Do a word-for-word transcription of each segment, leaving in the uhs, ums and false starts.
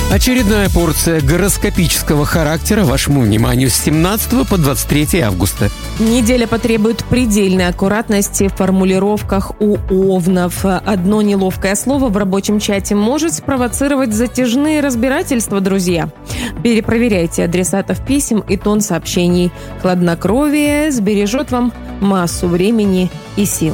Очередная порция гороскопического характера вашему вниманию с семнадцатого по двадцать третье августа. Неделя потребует предельной аккуратности в формулировках у овнов. Одно неловкое слово в рабочем чате может спровоцировать затяжные разбирательства, друзья. Перепроверяйте адресатов писем и тон сообщений. Хладнокровие сбережет вам массу времени и сил.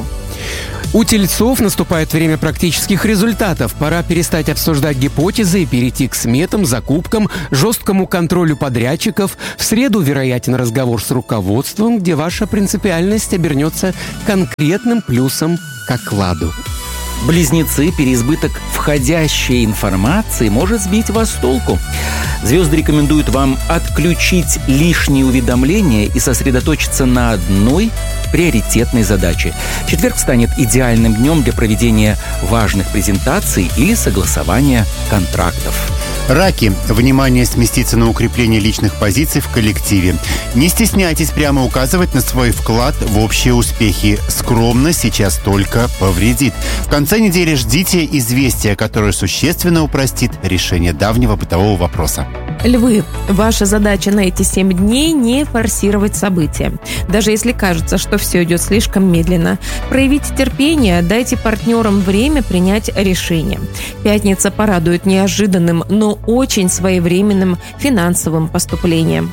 У тельцов наступает время практических результатов. Пора перестать обсуждать гипотезы и перейти к сметам, закупкам, жесткому контролю подрядчиков. В среду вероятен разговор с руководством, где ваша принципиальность обернется конкретным плюсом к окладу. Близнецы, переизбыток входящей информации может сбить вас с толку. Звезды рекомендуют вам отключить лишние уведомления и сосредоточиться на одной приоритетной задаче. Четверг станет идеальным днем для проведения важных презентаций или согласования контрактов. Раки. Внимание сместится на укрепление личных позиций в коллективе. Не стесняйтесь прямо указывать на свой вклад в общие успехи. Скромность сейчас только повредит. В конце недели ждите известия, которое существенно упростит решение давнего бытового вопроса. Львы. Ваша задача на эти семь дней не форсировать события. Даже если кажется, что все идет слишком медленно. Проявите терпение, дайте партнерам время принять решение. Пятница порадует неожиданным, но очень своевременным финансовым поступлением.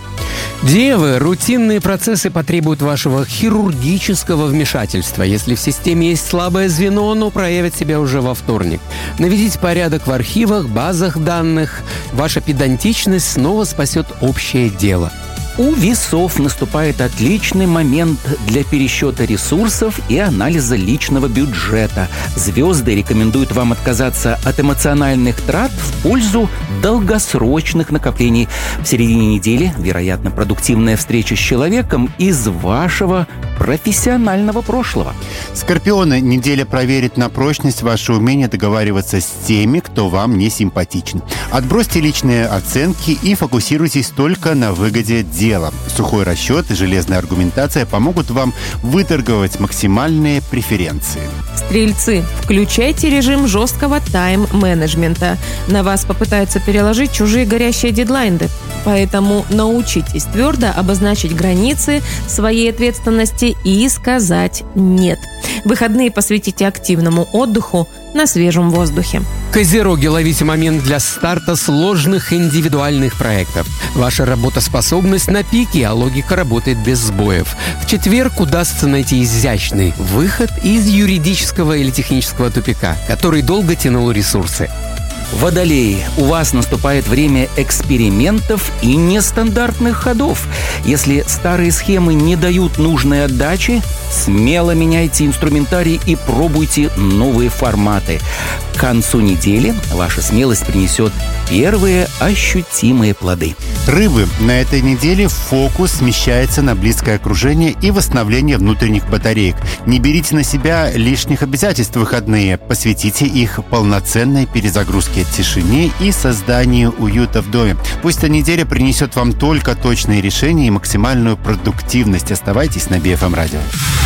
Девы, рутинные процессы потребуют вашего хирургического вмешательства. Если в системе есть слабое звено, оно проявит себя уже во вторник. Наведите порядок в архивах, базах данных. Ваша педантичность снова спасет общее дело. У весов наступает отличный момент для пересчета ресурсов и анализа личного бюджета. Звезды рекомендуют вам отказаться от эмоциональных трат в пользу долгосрочных накоплений. В середине недели, вероятно, продуктивная встреча с человеком из вашего профессионального прошлого. Скорпионы. Неделя проверит на прочность ваше умение договариваться с теми, кто вам не симпатичен. Отбросьте личные оценки и фокусируйтесь только на выгоде дела. Дело. Сухой расчет и железная аргументация помогут вам выторговать максимальные преференции. Стрельцы, включайте режим жесткого тайм-менеджмента. На вас попытаются переложить чужие горящие дедлайны. Поэтому научитесь твердо обозначить границы своей ответственности и сказать «нет». Выходные посвятите активному отдыху на свежем воздухе. Козероги, ловите момент для старта сложных индивидуальных проектов. Ваша работоспособность на пике, а логика работает без сбоев. В четверг удастся найти изящный выход из юридического или технического тупика, который долго тянул ресурсы. Водолеи, у вас наступает время экспериментов и нестандартных ходов. Если старые схемы не дают нужной отдачи, смело меняйте инструментарий и пробуйте новые форматы. К концу недели ваша смелость принесет первые ощутимые плоды. Рыбы. На этой неделе фокус смещается на близкое окружение и восстановление внутренних батареек. Не берите на себя лишних обязательств в выходные. Посвятите их полноценной перезагрузке, тишине и созданию уюта в доме. Пусть эта неделя принесет вам только точные решения и максимальную продуктивность. Оставайтесь на би эф эм радио.